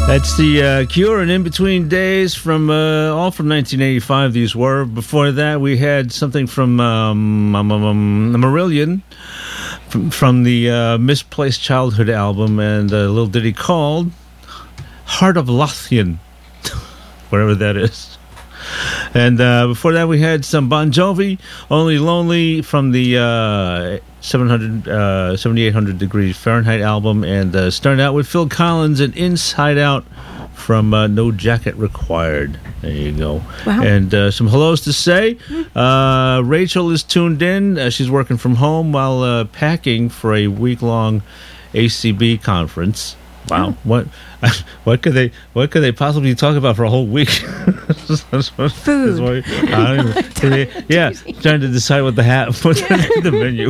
That's the Cure and In Between Days from all from 1985. These were. Before that, we had something from Marillion from the Misplaced Childhood album, and a little ditty called Heart of Lothian, whatever that is. And before that, we had some Bon Jovi, Only Lonely, from the 7800 Degrees Fahrenheit album, and starting out with Phil Collins and Inside Out from No Jacket Required. There you go. Wow. And some hellos to say. Rachel is tuned in. She's working from home while packing for a week-long ACB conference. Wow, what could they possibly talk about for a whole week? Food. Trying to decide what the menu.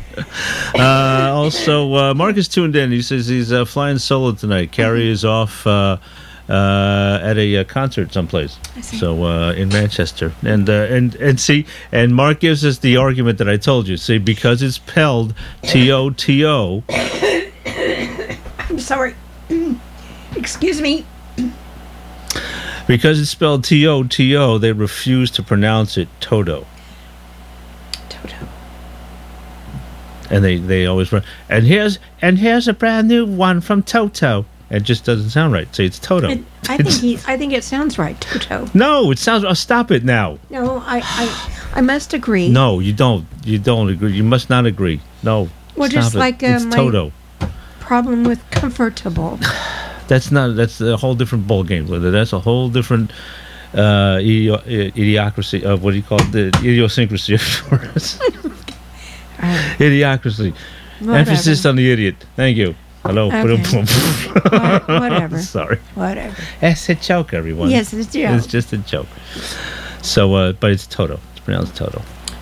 Also, Marcus tuned in. He says he's flying solo tonight. Carrie is off at a concert someplace. So in Manchester, and Mark gives us the argument that I told you. See, because it's spelled T-O-T-O. I'm sorry. Excuse me. Because it's spelled T-O-T-O, they refuse to pronounce it Toto. Toto. And they always run. And here's a brand new one from Toto. It just doesn't sound right. Say it's Toto. I think it sounds right, Toto. No, it sounds. Oh, stop it now. No, I must agree. No, you don't. You don't agree. You must not agree. No. Well, just it. like it's my Toto. Problem with comfortable. That's a whole different ball game. That's a whole different idiocracy of what do you call it? The idiosyncrasy of us. Idiocracy. Whatever. Emphasis on the idiot. Thank you. Hello. Okay. Whatever. Sorry. Whatever. It's a joke, everyone. Yes, it's a joke. It's just a joke. So, but it's Toto. It's pronounced Toto.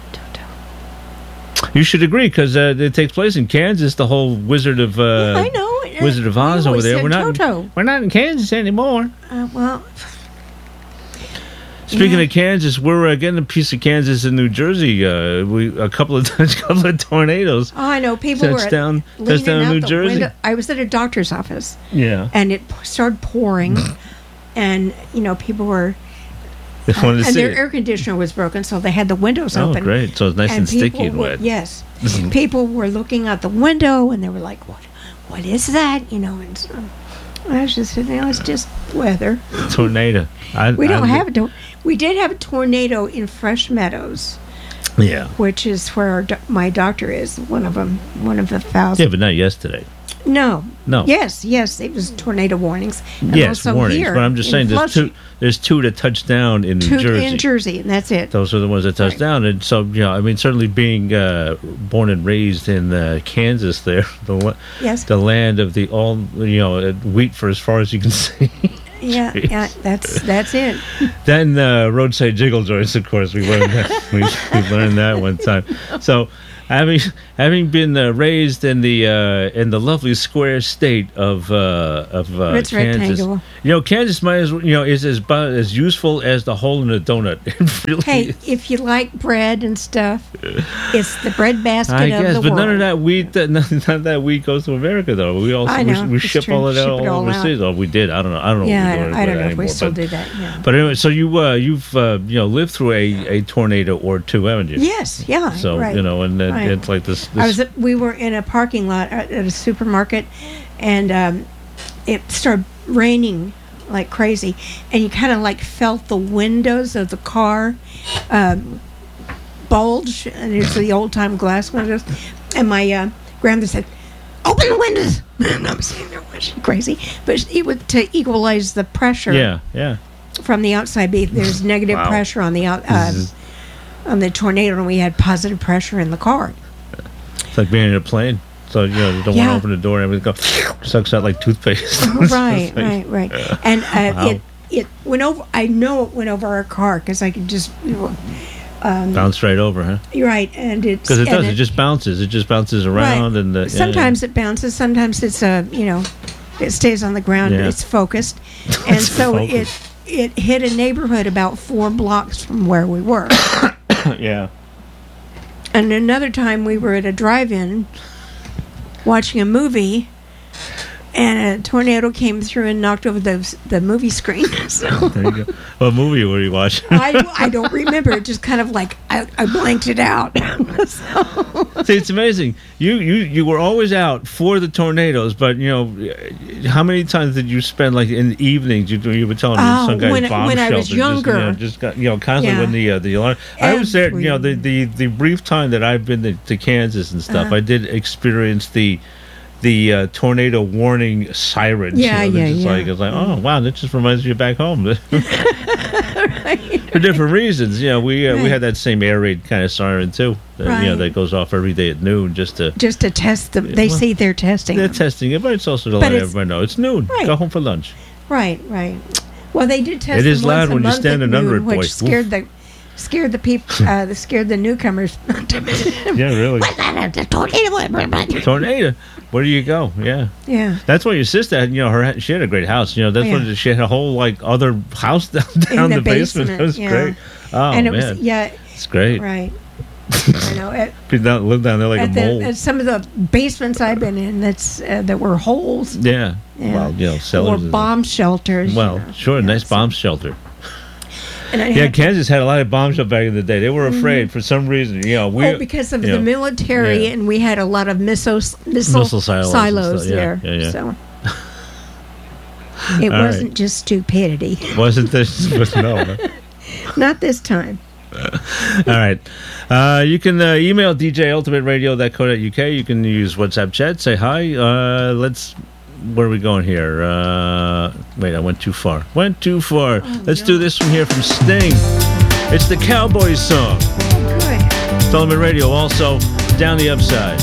You should agree, because it takes place in Kansas. The whole Wizard of I know. Wizard of Oz over there. We're not in Kansas anymore. Well. Speaking of Kansas, we're getting a piece of Kansas in New Jersey. A couple of tornadoes. Oh, I know. People were down in New Jersey. Window. I was at a doctor's office. Yeah. And it started pouring, and people were. And their air conditioner was broken, so they had the windows open. Oh, great! So it's nice and sticky and wet. Yes, people were looking out the window, and they were like, "What is that?" And so I was just sitting there. It's just weather. Tornado. We did have a tornado in Fresh Meadows. Yeah. Which is where my doctor is. One of them. One of the 1,000. Yeah, but not yesterday. No. No. Yes. It was tornado warnings. And yes, warnings. But I'm just saying, there's two that touched down in New Jersey. In Jersey, and that's it. Those are the ones that touched down. And so, certainly being born and raised in Kansas, there, the land of the all, wheat for as far as you can see. Yeah, that's it. Then roadside jiggle joints, of course, we learned that. we learned that one time. So, having been raised in the lovely square state of Kansas, rectangle. Kansas is as useful as the hole in a donut. It really is. If you like bread and stuff, it's the bread basket I guess, of the but world. none of that wheat goes to America, though. We also we ship all of that all overseas. Oh, we did. I don't know. Yeah, I don't know if we still do that. Yeah. But anyway, so you've lived through a tornado or two, haven't you? Yes. Yeah. So right. And it's like this. We were in a parking lot at a supermarket, and it started raining like crazy, and you kind of felt the windows of the car bulge, and it's the old time glass windows. And my grandmother said, "Open the windows." And I was saying, "Was she crazy?" But it would to equalize the pressure. Yeah. From the outside, there's negative pressure on the on the tornado, and we had positive pressure in the car. It's like being in a plane. So, you don't want to open the door and everything sucks out like toothpaste. Right. And it went over. I know it went over our car because I could just bounce right over, huh? You're right, and it just bounces. It just bounces around, right. And sometimes it bounces. Sometimes it's it stays on the ground. Yeah. It's focused, and so it hit a neighborhood about 4 blocks from where we were. Yeah. And another time we were at a drive-in watching a movie, and a tornado came through and knocked over the movie screen. So There you go. What movie were you watching? I don't remember. It just kind of like I blanked it out. So, See, it's amazing. You were always out for the tornadoes, but how many times did you spend like in the evenings? You were telling me some guy's bomb when I shelter. was younger, just got constantly Yeah. when the alarm. I was there. The brief time that I've been to Kansas and stuff, I did experience the tornado warning sirens. Yeah, they're just yeah. Like it's like, oh wow, that just reminds me of back home. right. For different reasons, we Right. had that same air raid kind of siren too. Right. That goes off every day at noon just to. test them. They say they're testing. They're them. testing it, but it's also to But let it's- everybody know it's noon. Right. Go home for lunch. Right. Well, they did test. It is them once loud a when you're month at standing under noon, it, boy. which scared the people. Scared the newcomers. Yeah, really. Tornado. Where do you go? Yeah, Yeah. that's why your sister had. She had a great house. That's Yeah. why she had a whole like other house down the the basement. basement, It was yeah. great. Oh And it man, was it's great. right. I know. People live down there like a mole. At some of the basements I've been in, that were holes. Yeah. Yeah. Well, Or cellars. bomb shelters. Well, sure, Yeah, nice so- bomb shelter. And I Yeah, had- Kansas had a lot of bomb shelters back in the day. They were afraid for some reason. because of the military, yeah. and we had a lot of missile Missile silos and stuff. Yeah, there. yeah. So it All right. wasn't just stupidity. Wasn't this? No. Not this time. All right. You can email dj@ultimateradio.co.uk. You can use WhatsApp chat. Say hi. Where are we going here? Wait, I went too far. Let's do this one here from Sting. It's the Cowboys song. Good. Ultimate Radio, also Down the Upside.